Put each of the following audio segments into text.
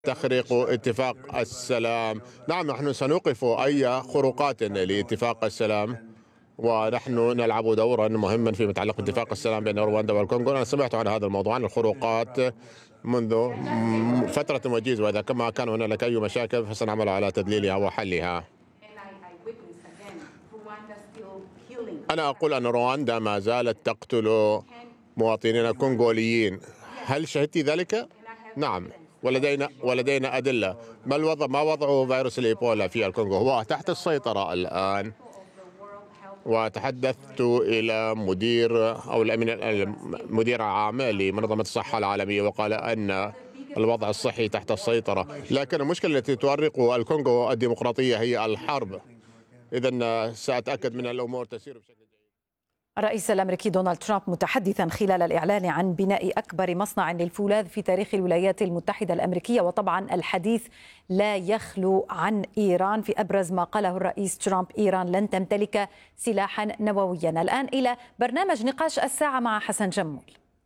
تخريق اتفاق السلام. نعم، نحن سنوقف أي خروقات لاتفاق السلام، ونحن نلعب دورا مهما فيما يتعلق باتفاق السلام بين رواندا والكونغو. أنا سمعت عن هذا الموضوع، عن الخروقات منذ فترة وجيزة، وإذا كما كان هنالك أي مشاكل فسنعمل على تدليلها وحلها. أنا أقول أن رواندا ما زالت تقتل مواطنين كونغوليين. هل شهدت ذلك؟ نعم، ولدينا أدلة. ما وضع فيروس الإيبولا في الكونغو؟ هو تحت السيطرة الآن، وتحدثت إلى المدير العام لمنظمة الصحة العالمية، وقال أن الوضع الصحي تحت السيطرة، لكن المشكلة التي تؤرق الكونغو الديمقراطية هي الحرب. إذن سأتأكد من الأمور تسير بشكل جيد. الرئيس الأمريكي دونالد ترامب متحدثا خلال الإعلان عن بناء أكبر مصنع للفولاذ في تاريخ الولايات المتحدة الأمريكية، وطبعا الحديث لا يخلو عن إيران. في أبرز ما قاله الرئيس ترامب: إيران لن تمتلك سلاحا نوويا. الآن إلى برنامج نقاش الساعة مع حسن جمول.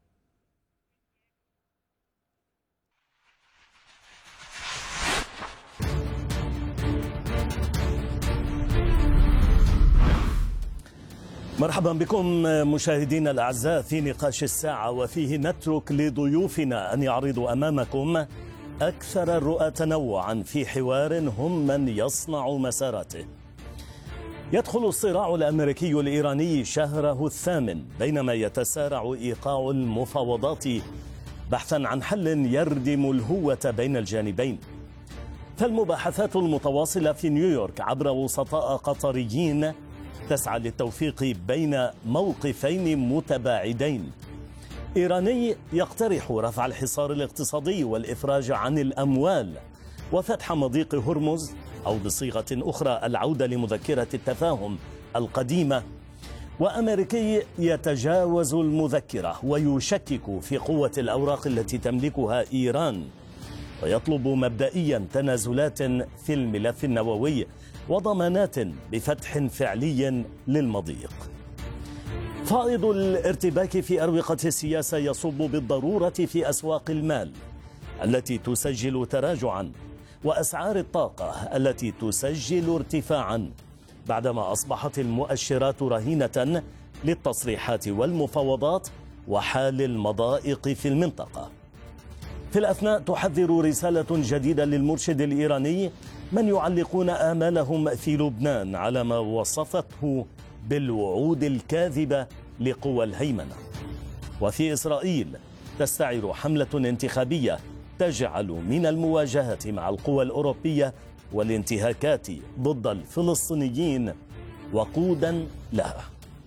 مرحبا بكم مشاهدينا الأعزاء في نقاش الساعة، وفيه نترك لضيوفنا أن يعرضوا أمامكم أكثر الرؤى تنوعا في حوار هم من يصنع مساراته. يدخل الصراع الأمريكي الإيراني شهره الثامن، بينما يتسارع إيقاع المفاوضات بحثا عن حل يردم الهوة بين الجانبين. فالمباحثات المتواصلة في نيويورك عبر وسطاء قطريين تسعى للتوفيق بين موقفين متباعدين: إيراني يقترح رفع الحصار الاقتصادي والإفراج عن الأموال وفتح مضيق هرمز، أو بصيغة أخرى العودة لمذكرة التفاهم القديمة، وأمريكي يتجاوز المذكرة ويشكك في قوة الأوراق التي تملكها إيران، ويطلب مبدئيا تنازلات في الملف النووي وضمانات بفتح فعلي للمضيق. فائض الارتباك في أروقة السياسة يصب بالضرورة في أسواق المال التي تسجل تراجعا، وأسعار الطاقة التي تسجل ارتفاعا، بعدما أصبحت المؤشرات رهينة للتصريحات والمفاوضات وحال المضائق في المنطقة. في الأثناء تحذر رسالة جديدة للمرشد الإيراني من يعلقون آمالهم في لبنان على ما وصفته بالوعود الكاذبة لقوى الهيمنة. وفي إسرائيل تستعر حملة انتخابية تجعل من المواجهة مع القوى الأوروبية والانتهاكات ضد الفلسطينيين وقودا لها.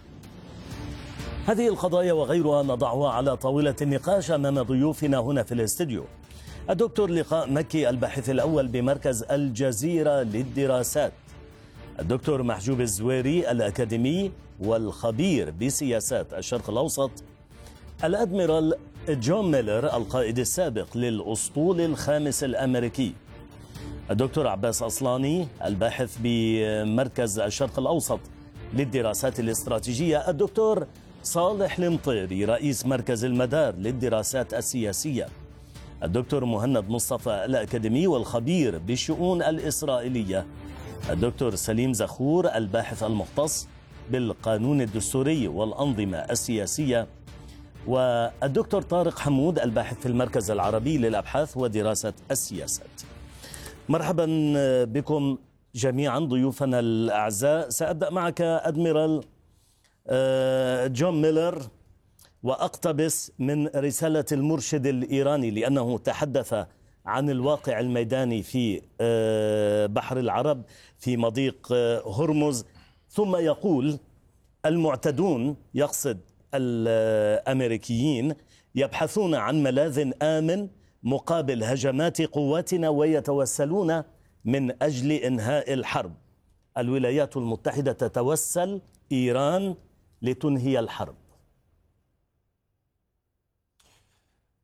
هذه القضايا وغيرها نضعها على طاولة النقاش أمام ضيوفنا هنا في الاستديو: الدكتور لقاء مكي، الباحث الأول بمركز الجزيرة للدراسات; الدكتور محجوب الزويري، الأكاديمي والخبير بسياسات الشرق الأوسط; الأدميرال جون ميلر، القائد السابق للأسطول الخامس الأمريكي; الدكتور عباس أصلاني، الباحث بمركز الشرق الأوسط للدراسات الاستراتيجية; الدكتور صالح المطيري، رئيس مركز المدار للدراسات السياسية; الدكتور مهند مصطفى، الأكاديمي والخبير بالشؤون الإسرائيلية; الدكتور سليم زخور، الباحث المختص بالقانون الدستوري والأنظمة السياسية; والدكتور طارق حمود، الباحث في المركز العربي للأبحاث ودراسة السياسات. مرحبا بكم جميعا ضيوفنا الأعزاء. سأبدأ معك أدميرال جون ميلر، وأقتبس من رسالة المرشد الإيراني لأنه تحدث عن الواقع الميداني في بحر العرب في مضيق هرمز، ثم يقول: المعتدون، يقصد الأمريكيين، يبحثون عن ملاذ آمن مقابل هجمات قواتنا ويتوسلون من أجل إنهاء الحرب. الولايات المتحدة تتوسل، إيران لتنهي الحرب.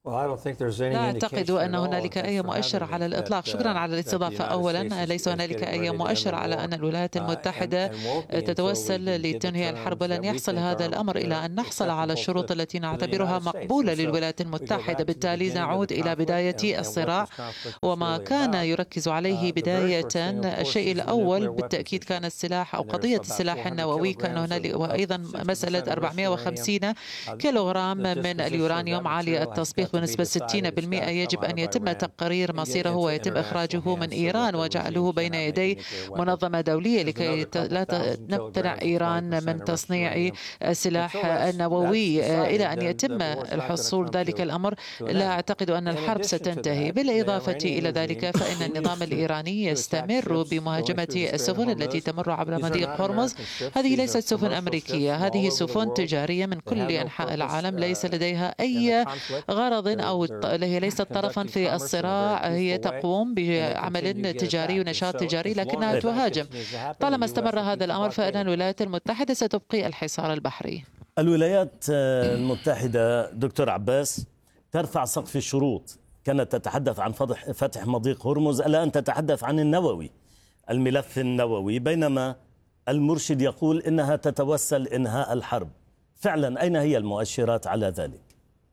لا أعتقد أن هنالك أي مؤشر على الإطلاق. شكرا على الاستضافة. أولا، ليس هنالك أي مؤشر على أن الولايات المتحدة تتوسل لتنهي الحرب، ولن يحصل هذا الأمر إلى أن نحصل على الشروط التي نعتبرها مقبولة للولايات المتحدة. بالتالي نعود إلى بداية الصراع، وما كان يركز عليه بداية الشيء الأول بالتأكيد كان السلاح أو قضية السلاح النووي. كان هنالك وأيضا مسألة 450 كيلوغرام من اليورانيوم عالي التصبيغ بنسبة 60%. يجب أن يتم تقرير مصيره ويتم إخراجه من إيران وجعله بين يدي منظمة دولية لكي لا تمتنع إيران من تصنيع سلاح نووي إلى أن يتم الحصول ذلك الأمر. لا أعتقد أن الحرب ستنتهي. بالإضافة إلى ذلك فإن النظام الإيراني يستمر بمهاجمة السفن التي تمر عبر مضيق هرمز. هذه ليست سفن أمريكية، هذه سفن تجارية من كل أنحاء العالم، ليس لديها أي غرض أو هي ليست طرفا في الصراع. هي تقوم بعمل تجاري ونشاط تجاري لكنها تهاجم. طالما استمر هذا الأمر فإن الولايات المتحدة ستبقي الحصار البحري. الولايات المتحدة دكتور عباس ترفع سقف الشروط، كانت تتحدث عن فتح مضيق هرمز، الآن تتحدث عن النووي، الملف النووي، بينما المرشد يقول إنها تتوسل إنهاء الحرب. فعلا أين هي المؤشرات على ذلك؟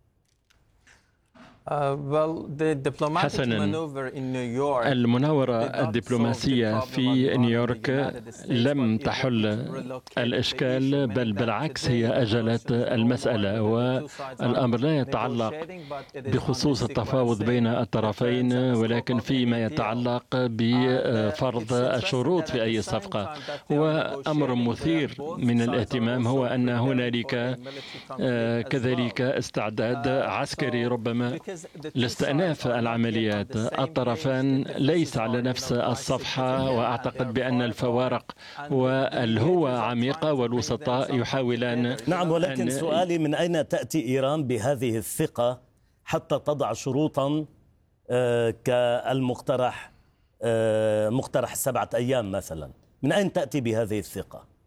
حسنا، المناورة الدبلوماسية في نيويورك لم تحل الإشكال، بل بالعكس هي أجلت المسألة، والأمر لا يتعلق بخصوص التفاوض بين الطرفين، ولكن فيما يتعلق بفرض الشروط في أي صفقة. وأمر مثير من الاهتمام هو أن هنالك كذلك استعداد عسكري ربما لاستئناف العمليات. الطرفان ليس على نفس الصفحة، وأعتقد بأن الفوارق والهوة عميقة، والوسطاء يحاولان. نعم، ولكن سؤالي من أين تأتي إيران بهذه الثقة حتى تضع شروطا كالمقترح مقترح 7 أيام مثلا؟ من أين تأتي بهذه الثقة؟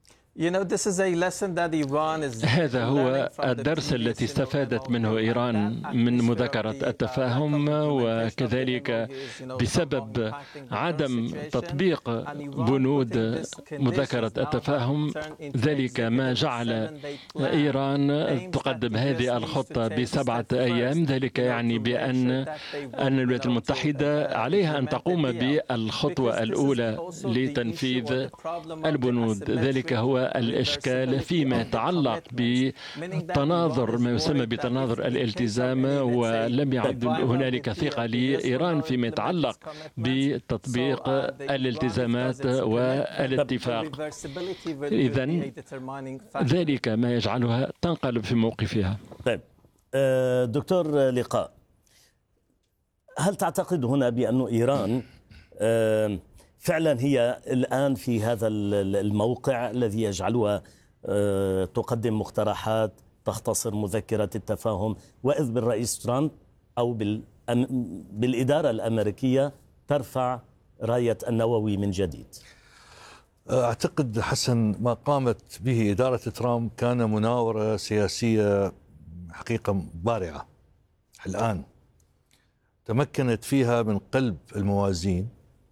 هذا هو الدرس الذي استفادت منه إيران من مذكرة التفاهم، وكذلك بسبب عدم تطبيق بنود مذكرة التفاهم، ذلك ما جعل إيران تقدم هذه الخطة ب7 أيام. ذلك يعني بأن الولايات المتحدة عليها أن تقوم بالخطوة الأولى لتنفيذ البنود. ذلك هو الإشكال فيما يتعلق بتناظر ما يسمى بتناظر الالتزام، ولم يعد هنالك ثقة لإيران فيما يتعلق بتطبيق الالتزامات والاتفاق. إذن ذلك ما يجعلها تنقلب في موقفها. طيب دكتور لقاء، هل تعتقد هنا بأن إيران فعلا هي الآن في هذا الموقع الذي يجعلها تقدم مقترحات تختصر مذكرة التفاهم، وإذ بالرئيس ترامب أو بالإدارة الأمريكية ترفع راية النووي من جديد؟ أعتقد حسن ما قامت به إدارة ترامب كان مناورة سياسية حقيقة بارعة. الآن تمكنت فيها من قلب الموازين،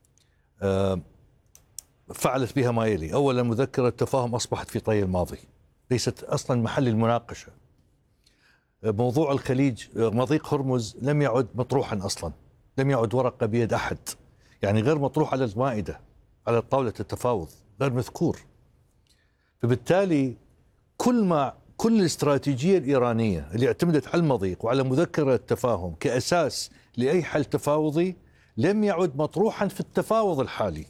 فعلت بها ما يلي. أولا، مذكرة التفاهم أصبحت في طي الماضي، ليست أصلا محل المناقشة. موضوع الخليج، مضيق هرمز لم يعد مطروحا أصلا، لم يعد ورقة بيد أحد، يعني غير مطروح على المائدة، على طاولة التفاوض، غير مذكور. فبالتالي كل الاستراتيجية الإيرانية اللي اعتمدت على المضيق وعلى مذكرة التفاهم كأساس لأي حل تفاوضي لم يعد مطروحا في التفاوض الحالي.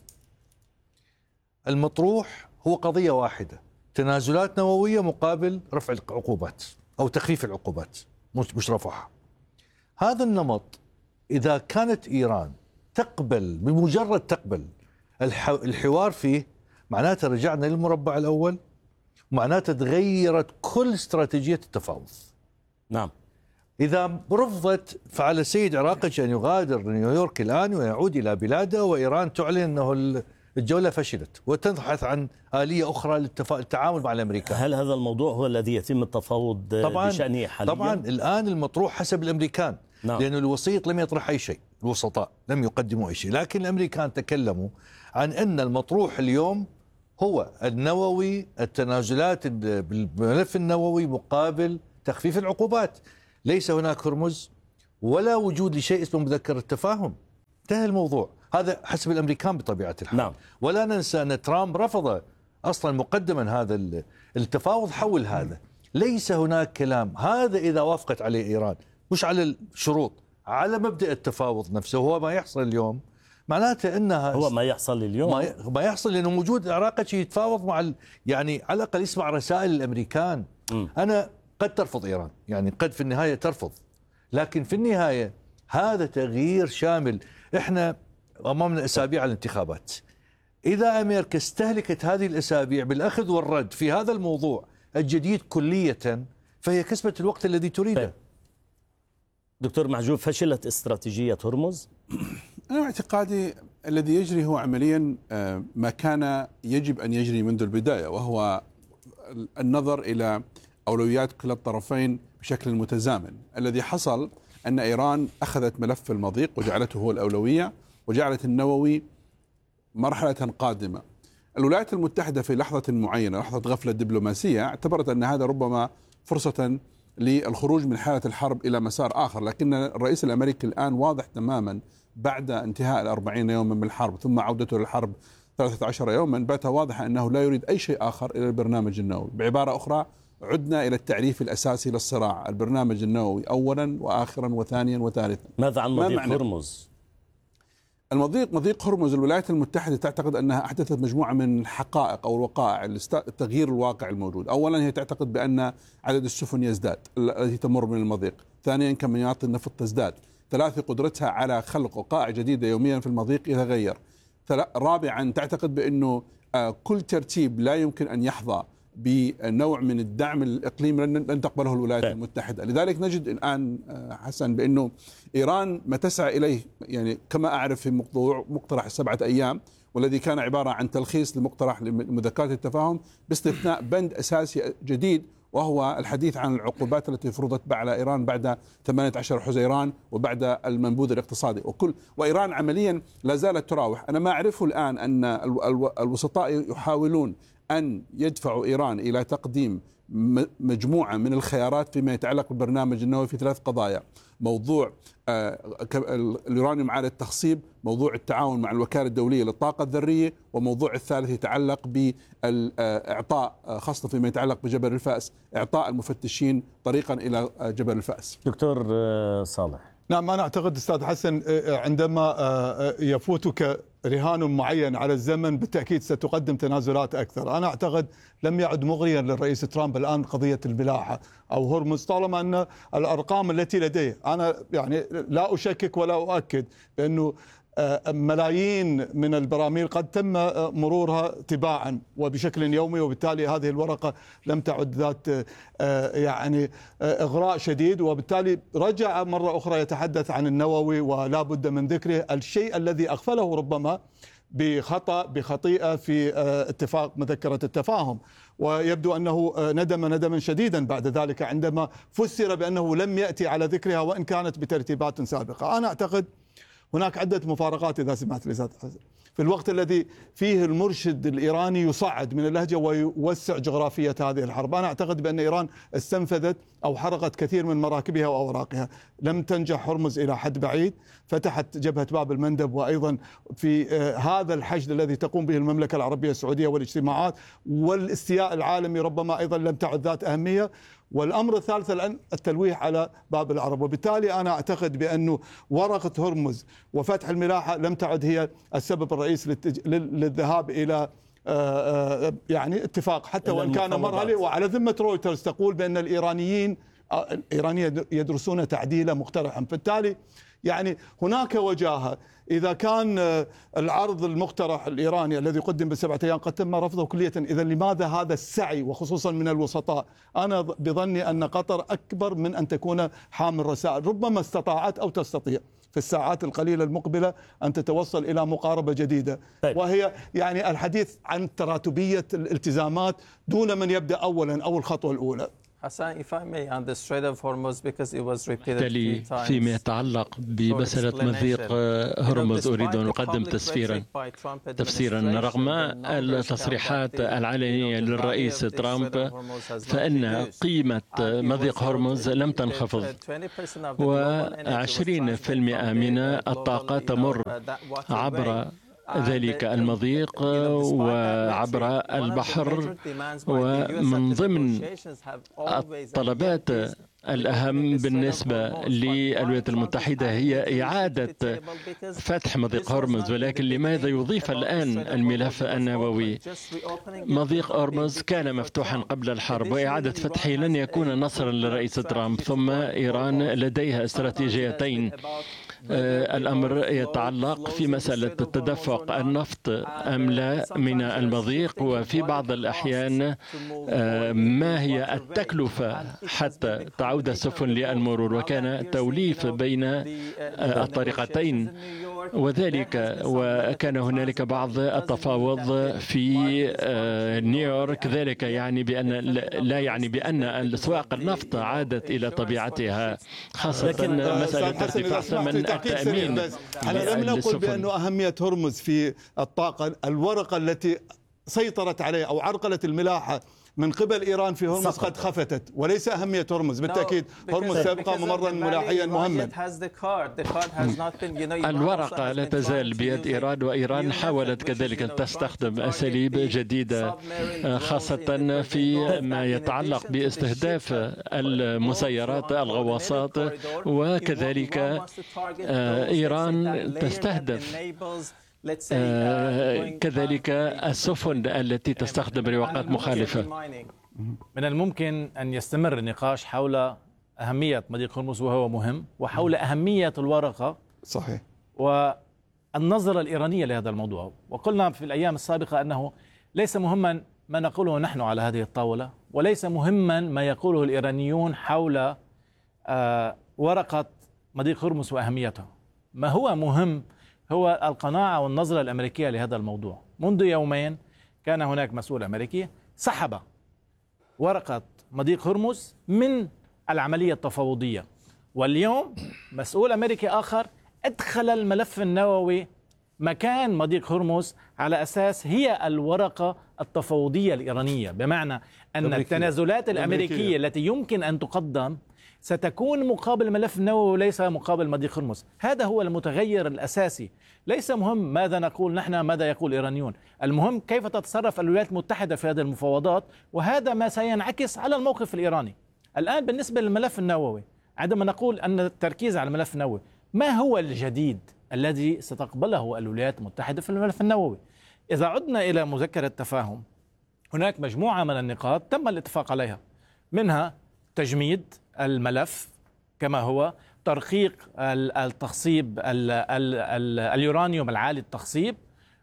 المطروح هو قضية واحدة: تنازلات نووية مقابل رفع العقوبات أو تخفيف العقوبات، مش رفعها. هذا النمط إذا كانت إيران تقبل، بمجرد تقبل الحوار فيه، معناته رجعنا للمربع الأول، معناته تغيرت كل استراتيجية التفاوض. نعم. إذا رفضت، فعلى السيد عراقجي أن يغادر نيويورك الآن ويعود إلى بلاده، وإيران تعلن أنه الجولة فشلت وتبحث عن آلية أخرى للتعامل مع الأمريكان. هل هذا الموضوع هو الذي يتم التفاوض بشأنه حاليا؟ طبعا الآن المطروح حسب الأمريكان. نعم. لأن الوسيط لم يطرح أي شيء، الوسطاء لم يقدموا أي شيء، لكن الأمريكان تكلموا عن أن المطروح اليوم هو النووي، التنازلات بالملف النووي مقابل تخفيف العقوبات. ليس هناك هرمز ولا وجود لشيء اسمه مذكرة التفاهم. انتهى الموضوع. هذا حسب الأمريكان بطبيعة الحال. نعم. ولا ننسى أن ترامب رفض أصلا مقدما هذا التفاوض حول هذا. ليس هناك كلام. هذا إذا وافقت عليه إيران، مش على الشروط، على مبدأ التفاوض نفسه، هو ما يحصل اليوم، معناته انها هو ما يحصل اليوم، ما يحصل لانه موجود العراق يتفاوض مع يعني على الاقل يسمع رسائل الامريكان. انا قد ترفض ايران، يعني قد في النهايه ترفض، لكن في النهايه هذا تغيير شامل. احنا امامنا اسابيع على الانتخابات. اذا امريكا استهلكت هذه الاسابيع بالاخذ والرد في هذا الموضوع الجديد كليه، فهي كسبت الوقت الذي تريده. دكتور محجوب، فشلت استراتيجية هرمز؟ أنا اعتقادي الذي يجري هو عمليا ما كان يجب أن يجري منذ البداية، وهو النظر إلى أولويات كلا الطرفين بشكل متزامن. الذي حصل أن إيران أخذت ملف المضيق وجعلته هو الأولوية، وجعلت النووي مرحلة قادمة. الولايات المتحدة في لحظة معينة، لحظة غفلة دبلوماسية، اعتبرت أن هذا ربما فرصة للخروج من حالة الحرب إلى مسار آخر. لكن الرئيس الأمريكي الآن واضح تماما بعد انتهاء 40 يوما من الحرب ثم عودته للحرب 13 يوما، بات واضحا أنه لا يريد أي شيء آخر إلى البرنامج النووي. بعبارة أخرى، عدنا إلى التعريف الأساسي للصراع، البرنامج النووي أولا وآخرا وثانيا وثالثا. ماذا عن مضيق هرمز؟ مضيق هرمز، الولايات المتحدة تعتقد أنها أحدثت مجموعة من الحقائق أو الوقائع لتغيير الواقع الموجود. أولا هي تعتقد بأن عدد السفن يزداد التي تمر من المضيق. ثانيا كميات النفط تزداد. ثلاثة قدرتها على خلق وقائع جديدة يوميا في المضيق يتغير. رابعا تعتقد بأنه كل ترتيب لا يمكن أن يحظى بنوع من الدعم الإقليمي لن تقبله الولايات المتحدة. لذلك نجد الآن حسن بأنه إيران ما تسعى إليه، يعني كما أعرف في مقترح 7 أيام، والذي كان عبارة عن تلخيص لمقترح لمذكرات التفاهم باستثناء بند أساسي جديد، وهو الحديث عن العقوبات التي فرضت على إيران بعد 18 حزيران وبعد المنبوذ الاقتصادي. وإيران عمليا لا زالت تراوح. أنا ما أعرفه الآن أن الوسطاء يحاولون أن يدفعوا إيران إلى تقديم مجموعة من الخيارات فيما يتعلق بالبرنامج النووي في 3 قضايا: موضوع اليورانيوم عالي التخصيب، موضوع التعاون مع الوكالة الدولية للطاقة الذرية، وموضوع الثالث يتعلق بالإعطاء، خاصة فيما يتعلق بجبل الفأس، إعطاء المفتشين طريقا إلى جبل الفأس. دكتور صالح. نعم، أنا أعتقد أستاذ حسن عندما يفوتك رهان معين على الزمن بالتأكيد ستقدم تنازلات أكثر. أنا أعتقد لم يعد مغريا للرئيس ترامب الآن قضية الملاحة أو هرمز، طالما أن الأرقام التي لديه، أنا يعني لا أشكك ولا أؤكد بأنه ملايين من البراميل قد تم مرورها تباعا وبشكل يومي، وبالتالي هذه الورقة لم تعد ذات يعني إغراء شديد، وبالتالي رجع مرة أخرى يتحدث عن النووي ولا بد من ذكره. الشيء الذي أغفله ربما بخطيئة في اتفاق مذكرة التفاهم، ويبدو أنه ندم ندما شديدا بعد ذلك عندما فسر بأنه لم يأتي على ذكرها وإن كانت بترتيبات سابقة. أنا أعتقد هناك عدة مفارقات إذا سمحت لي في الوقت الذي فيه المرشد الإيراني يصعد من اللهجة ويوسع جغرافية هذه الحرب. أنا أعتقد بأن إيران استنفذت أو حرقت كثير من مراكبها وأوراقها. لم تنجح هرمز إلى حد بعيد، فتحت جبهة باب المندب، وأيضا في هذا الحشد الذي تقوم به المملكة العربية السعودية والاجتماعات والاستياء العالمي ربما أيضا لم تعد ذات أهمية. والأمر الثالث الآن التلويح على باب العرب، وبالتالي أنا أعتقد بأنه ورقة هرمز وفتح الملاحة لم تعد هي السبب الرئيسي للذهاب إلى يعني اتفاق، حتى وإن كان مرحلي. وعلى ذمة رويترز تقول بأن الإيرانيين يدرسون تعديلا مقترحا، بالتالي يعني هناك وجاهة. إذا كان العرض المقترح الإيراني الذي قدم ب7 أيام قد تم رفضه كلية، إذا لماذا هذا السعي وخصوصا من الوسطاء؟ أنا بظني أن قطر أكبر من أن تكون حامل رسائل، ربما استطاعت أو تستطيع في الساعات القليلة المقبلة أن تتوصل إلى مقاربة جديدة. طيب. وهي يعني الحديث عن تراتبية الالتزامات دون من يبدأ أولا أو الخطوة الأولى. بالتالي فيما يتعلق بمسألة مضيق هرمز أريد أن أقدم تفسيرا رغم التصريحات العلنية للرئيس ترامب فإن قيمة مضيق هرمز لم تنخفض، و20% من الطاقة تمر عبر ذلك المضيق وعبر البحر. ومن ضمن الطلبات الأهم بالنسبة للولايات المتحدة هي إعادة فتح مضيق هرمز. ولكن لماذا يضيف الآن الملف النووي؟ مضيق هرمز كان مفتوحا قبل الحرب، وإعادة فتحه لن يكون نصرا لرئيس ترامب. ثم إيران لديها استراتيجيتين. الأمر يتعلق في مسألة تدفق النفط أم لا من المضيق، وفي بعض الأحيان ما هي التكلفة حتى تعود السفن للمرور، وكان توليف بين الطريقتين وذلك. وكان هنالك بعض التفاوض في نيويورك، ذلك يعني بأن لا يعني بأن أسواق النفط عادت إلى طبيعتها، خاصة مسألة ارتفاع ثمن التأمين. لم نقل بأن أهمية هرمز في الطاقة، الورقة التي سيطرت عليه أو عرقلت الملاحة من قبل إيران في هرمز قد خفتت، وليس أهمية هرمز. بالتأكيد هرمز سيبقى ممرا ملاحيا مهما. الورقة لا تزال بيد إيران، وإيران حاولت كذلك أن تستخدم أساليب جديدة خاصة في ما يتعلق باستهداف المسيرات الغواصات، وكذلك إيران تستهدف كذلك السفن التي تستخدم رواقات مخالفة. من الممكن أن يستمر النقاش حول أهمية مضيق هرمز وهو مهم، وحول أهمية الورقة صحيح والنظرة الإيرانية لهذا الموضوع. وقلنا في الأيام السابقة أنه ليس مهما ما نقوله نحن على هذه الطاولة، وليس مهما ما يقوله الإيرانيون حول ورقة مضيق هرمز وأهميتها. ما هو مهم هو القناعة والنظرة الأمريكية لهذا الموضوع. منذ يومين كان هناك مسؤول أمريكي سحب ورقة مضيق هرمز من العملية التفاوضية، واليوم مسؤول أمريكي آخر أدخل الملف النووي مكان مضيق هرمز على أساس هي الورقة التفاوضية الإيرانية، بمعنى أن التنازلات الأمريكية التي يمكن أن تقدم ستكون مقابل ملف النووي وليس مقابل مضيق هرمز. هذا هو المتغير الأساسي. ليس مهم ماذا نقول نحن، ماذا يقول الإيرانيون، المهم كيف تتصرف الولايات المتحدة في هذه المفاوضات، وهذا ما سينعكس على الموقف الإيراني. الآن بالنسبة للملف النووي، عندما نقول أن التركيز على الملف النووي، ما هو الجديد الذي ستقبله الولايات المتحدة في الملف النووي؟ إذا عدنا إلى مذكرة التفاهم، هناك مجموعة من النقاط تم الاتفاق عليها، منها تجميد الملف كما هو، ترقيق التخصيب اليورانيوم العالي التخصيب،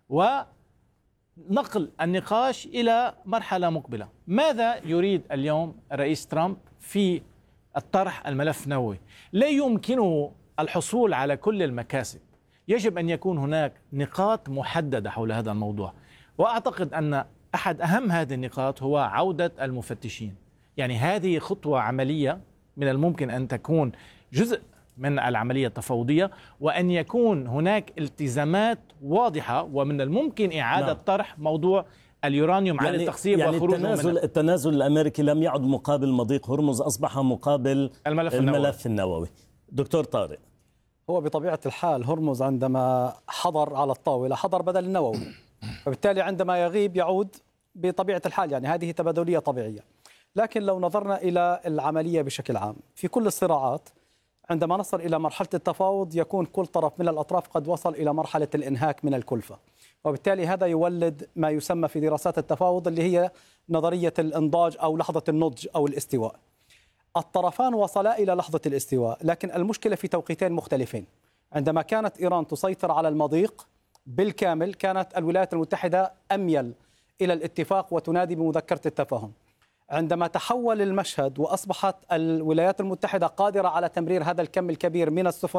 ونقل النقاش إلى مرحلة مقبلة. ماذا يريد اليوم الرئيس ترامب في الطرح الملف النووي؟ لا يمكنه الحصول على كل المكاسب، يجب أن يكون هناك نقاط محددة حول هذا الموضوع. وأعتقد أن أحد أهم هذه النقاط هو عودة المفتشين. يعني هذه خطوة عملية من الممكن أن تكون جزء من العملية التفاوضية، وأن يكون هناك التزامات واضحة، ومن الممكن إعادة طرح موضوع اليورانيوم عالي التخصيب وخروجه منه. التنازل الأمريكي لم يعد مقابل مضيق هرمز، أصبح مقابل الملف النووي. دكتور طارق، هو بطبيعة الحال هرمز عندما حضر على الطاولة حضر بدل النووي، فبالتالي عندما يغيب يعود بطبيعة الحال، يعني هذه تبادلية طبيعية. لكن لو نظرنا إلى العملية بشكل عام في كل الصراعات، عندما نصل إلى مرحلة التفاوض يكون كل طرف من الأطراف قد وصل إلى مرحلة الإنهاك من الكلفة، وبالتالي هذا يولد ما يسمى في دراسات التفاوض اللي هي نظرية الإنضاج أو لحظة النضج أو الاستواء. الطرفان وصلا إلى لحظة الاستواء، لكن المشكلة في توقيتين مختلفين. عندما كانت إيران تسيطر على المضيق بالكامل كانت الولايات المتحدة أميل إلى الاتفاق وتنادي بمذكرة التفاهم. عندما تحول المشهد وأصبحت الولايات المتحدة قادرة على تمرير هذا الكم الكبير من السفن،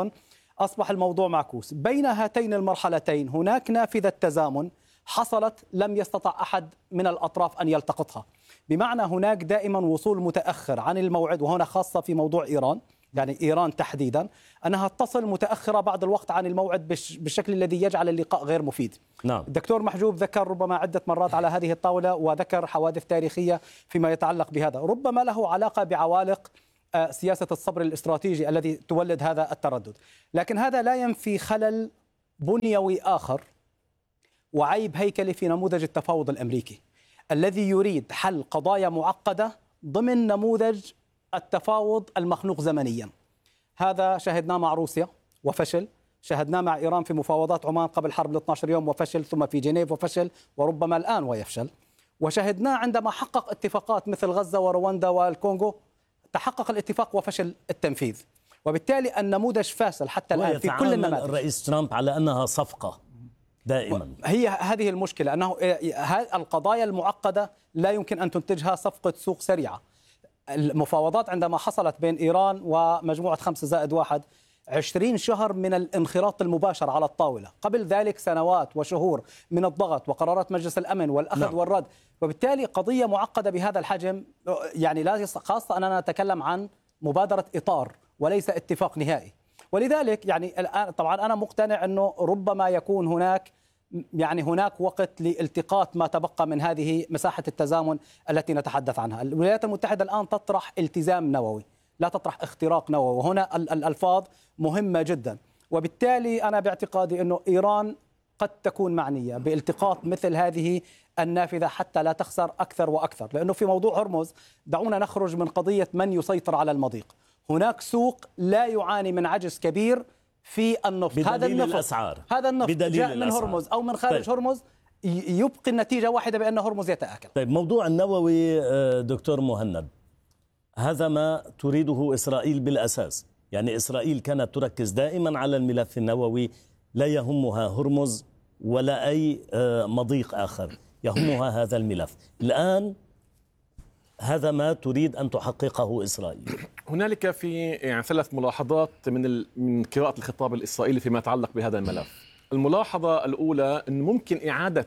أصبح الموضوع معكوس. بين هاتين المرحلتين هناك نافذة تزامن حصلت لم يستطع أحد من الأطراف أن يلتقطها، بمعنى هناك دائما وصول متأخر عن الموعد، وهنا خاصة في موضوع إيران، يعني إيران تحديدا أنها تصل متأخرة بعد الوقت عن الموعد بالشكل الذي يجعل اللقاء غير مفيد. نعم. الدكتور محجوب ذكر ربما عدة مرات على هذه الطاولة وذكر حوادث تاريخية فيما يتعلق بهذا، ربما له علاقة بعوالق سياسة الصبر الاستراتيجي الذي تولد هذا التردد، لكن هذا لا ينفي خلل بنيوي آخر وعيب هيكلي في نموذج التفاوض الأمريكي الذي يريد حل قضايا معقدة ضمن نموذج التفاوض المخنوق زمنيا. هذا شاهدناه مع روسيا وفشل، شاهدناه مع إيران في مفاوضات عمان قبل حرب 12 يوم وفشل، ثم في جنيف وفشل، وربما الآن ويفشل، وشاهدناه عندما حقق اتفاقات مثل غزة ورواندا والكونغو، تحقق الاتفاق وفشل التنفيذ، وبالتالي النموذج فاشل حتى الآن في كل النماذج. الرئيس ترامب على أنها صفقة دائما. هي هذه المشكلة، أنه القضايا المعقدة لا يمكن أن تنتجها صفقة سوق سريعة. المفاوضات عندما حصلت بين إيران ومجموعة 5+1 20 شهر من الانخراط المباشر على الطاولة، قبل ذلك سنوات وشهور من الضغط وقرارات مجلس الأمن والأخذ والرد، وبالتالي قضية معقدة بهذا الحجم، يعني لا، خاصة أننا نتكلم عن مبادرة إطار وليس اتفاق نهائي. ولذلك يعني الآن طبعا أنا مقتنع أنه ربما يكون هناك وقت لالتقاط ما تبقى من هذه مساحة التزامن التي نتحدث عنها. الولايات المتحدة الآن تطرح التزام نووي، لا تطرح اختراق نووي، وهنا الألفاظ مهمة جدا. وبالتالي أنا باعتقادي أنه إيران قد تكون معنية بالتقاط مثل هذه النافذة حتى لا تخسر أكثر وأكثر، لأنه في موضوع هرمز دعونا نخرج من قضية من يسيطر على المضيق. هناك سوق لا يعاني من عجز كبير في النفط، هذا النفط جاء من هرمز أو من خارج هرمز، يبقي النتيجة واحدة بأن هرمز يتآكل. طيب، موضوع النووي دكتور مهند، هذا ما تريده إسرائيل بالأساس، يعني إسرائيل كانت تركز دائما على الملف النووي، لا يهمها هرمز ولا أي مضيق آخر، يهمها هذا الملف. الآن هذا ما تريد أن تحققه إسرائيل. هنالك في 3 ملاحظات من قراءة الخطاب الإسرائيلي فيما يتعلق بهذا الملف. الملاحظة الأولى أن ممكن إعادة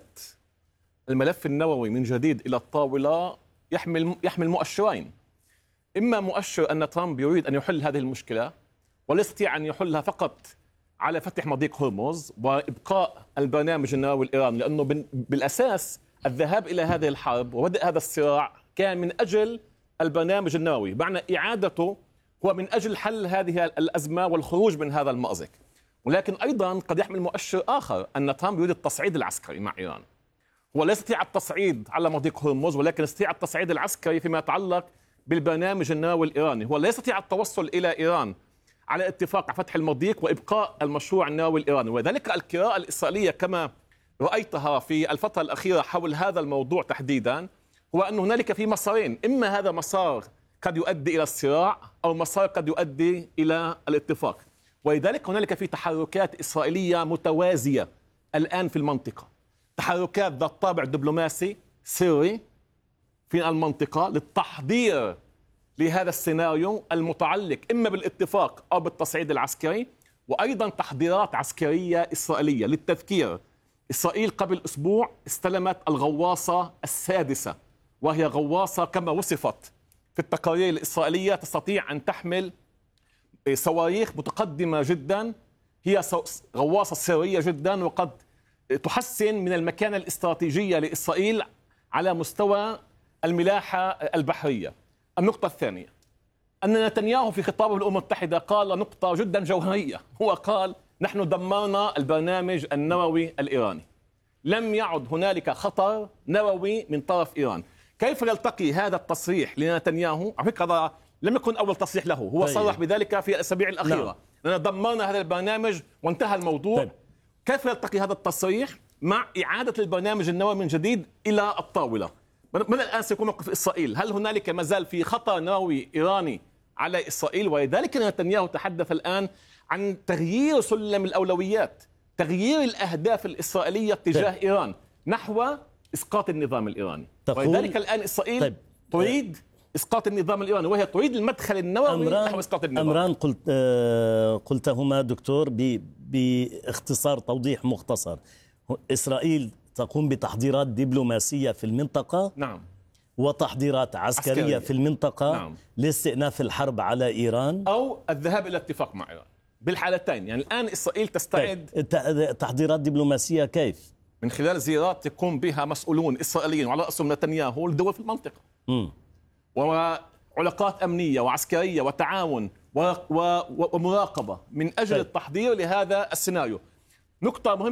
الملف النووي من جديد إلى الطاولة يحمل مؤشرين، إما مؤشر أن ترامب يريد أن يحل هذه المشكلة ولا يستطيع أن يحلها فقط على فتح مضيق هرمز وإبقاء البرنامج النووي الإيراني، لأنه بالأساس الذهاب إلى هذه الحرب وبدء هذا الصراع كان من أجل البرنامج النووي، معنى إعادته هو من أجل حل هذه الأزمة والخروج من هذا المأزق. ولكن أيضا قد يحمل مؤشر آخر أن ترامب يريد التصعيد العسكري مع إيران. هو لا يستطيع التصعيد على مضيق هرمز، ولكن يستطيع التصعيد العسكري فيما يتعلق بالبرنامج النووي الإيراني. هو لا يستطيع التوصل إلى إيران على اتفاق على فتح المضيق وإبقاء المشروع النووي الإيراني. وذلك القراءة الإسرائيلية كما رأيتها في الفترة الأخيرة حول هذا الموضوع تحديدا هو أن هنالك في مسارين، إما هذا مسار قد يؤدي إلى الصراع أو مسار قد يؤدي إلى الاتفاق. ولذلك هنالك في تحركات إسرائيلية متوازية الآن في المنطقة، تحركات ذات طابع دبلوماسي سري في المنطقة للتحضير لهذا السيناريو المتعلق إما بالاتفاق أو بالتصعيد العسكري، وأيضا تحضيرات عسكرية إسرائيلية. للتذكير، إسرائيل قبل أسبوع استلمت الغواصة السادسة، وهي غواصة كما وصفت في التقارير الإسرائيلية تستطيع أن تحمل صواريخ متقدمة جدا، هي غواصة سرية جدا، وقد تحسن من المكانة الاستراتيجية لإسرائيل على مستوى الملاحة البحرية. النقطة الثانية أن نتنياهو في خطابه للأمم المتحدة قال نقطة جدا جوهرية، هو قال نحن دمرنا البرنامج النووي الإيراني، لم يعد هنالك خطر نووي من طرف إيران. كيف يلتقي هذا التصريح لنتنياهو؟ على فكرة لم يكن أول تصريح له، هو صرح بذلك في الأسابيع الأخيرة، لأننا دمرنا هذا البرنامج وانتهى الموضوع. كيف يلتقي هذا التصريح مع إعادة البرنامج النووي من جديد إلى الطاولة؟ من الآن سيكون موقف إسرائيل؟ هل هنالك مازال في خطر نووي إيراني على إسرائيل؟ ولذلك نتنياهو تحدث الآن عن تغيير سلم الأولويات، تغيير الأهداف الإسرائيلية تجاه إيران نحو إسقاط النظام الإيراني. ولذلك الآن إسرائيل تريد إسقاط النظام الإيراني، وهي تريد المدخل النووي نحو إسقاط النظام. أمران قلتهما دكتور باختصار، توضيح مختصر. إسرائيل تقوم بتحضيرات دبلوماسية في المنطقة، نعم، وتحضيرات عسكرية في المنطقة، نعم، لاستئناف الحرب على إيران أو الذهاب إلى اتفاق مع إيران بالحالتين. يعني الآن إسرائيل تستعد. تحضيرات دبلوماسية كيف؟ من خلال زيارات يقوم بها مسؤولون إسرائيليين وعلى رأسهم نتنياهو لدول في المنطقة، وعلاقات أمنية وعسكرية وتعاون ومراقبة من أجل التحضير لهذا السيناريو. نقطة مهمة